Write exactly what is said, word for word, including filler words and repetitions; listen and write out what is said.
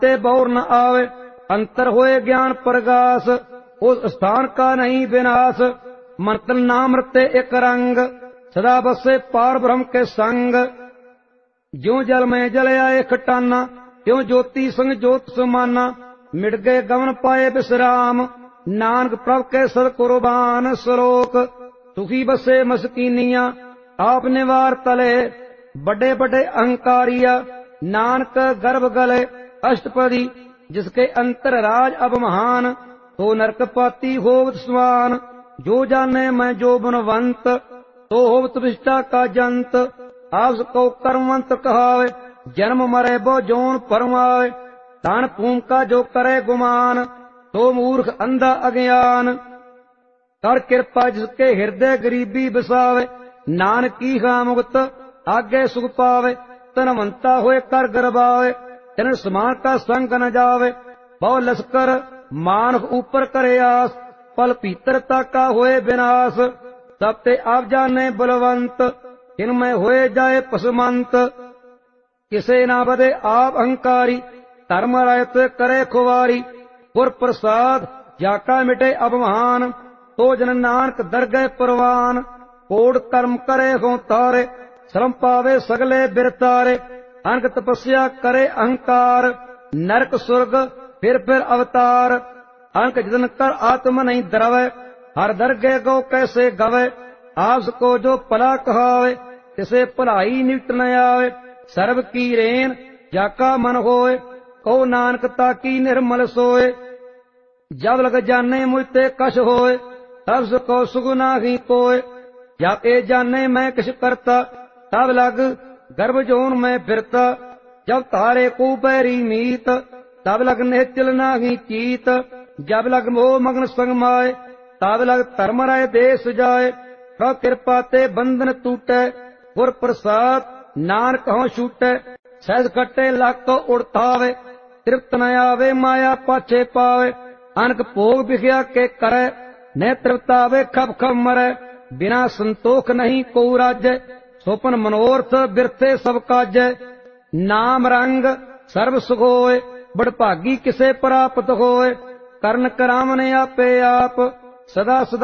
ते बौर न आवे। अंतर होए ज्ञान प्रगास, उस स्थान का नहीं विनाश। मंत्र नाम रते एक रंग, सदा बसे पार ब्रह्म के संग। ज्यों जल में जल आए खटाना, त्यों ज्योति संग ज्योत समाना। मिट गए गमन पाए विश्राम, नानक प्रभ के सद कुर्बान। श्लोक सुखी बसे मस्कीनिया, आप निवार तले। बड़े बड़े अहंकारिया, नानक गर्भ गले। अष्टपदी जिसके अंतर राज अब महान, तो नरकपाती होवत स्वान। जो जाने मैं जो बनवंत, तो होवत विष्टा का जंत। आप को कर्मवंत कहावे, जन्म मरे बो जोन परमावे। दान पूम का जो करे गुमान, तो मूर्ख अंधा अज्ञान। कर कृपा जिसके हृदय गरीबी बसावे, नानक की हा मुक्त आगे सुख पावे। तनवंता होए कर गरबावे, तिन समान का संग न जावे। बहु लश्कर मानव ऊपर करे आस, पल भीतरता का होए विनाश। सब ते आप जाने बलवंत, इनमें होए जाए पसमंत। किसे ना बदे आप अहंकारी, धर्म रायत करे खुवारी। गुर प्रसाद जाका मिटे अब महान, तो जन नानक दर गए परवान। कोड कर्म करे हो तारे, श्रम पावे सगले बिरतारे। अनक तपस्या करे अहंकार, नरक स्वर्ग फिर फिर अवतार। अनक जतन कर आत्म नहीं द्रवे, हर दर गए गो कैसे गवे। आपस को जो भला कहावे, तिसे भलाई निकट न आवे। सर्व की रेन जाका मन होए, कहो नानक ताकी निर्मल सोए। जब लग जाने मुझते कश होए, तब सुको सुख नाही कोय। जब ए जाने मैं किस करता, तब लग गर्भ जोन में फिरता। जब तारे को बैरी मीत, तब लग निश्चल नाही चीत। जब लग मोह मग्न संग माए, तब लग धर्म राय देश जाए। प्रभ कृपा ते बंधन टूटे, गुर प्रसाद नानक हों छूटे। सहज कटे लग तो उड़तावे, तृप्त न आवे माया पाछे पावे। अनक भोग बिखया के करे, न तृप्तावे खब खब मरे। बिना संतोख नहीं को राजय, सोपन मनोरथ बिरथे सब काजय। नाम रंग सर्व सुख होए, बड़भागी किसे प्राप्त होए। करण करामने आपे आप, सदा सदा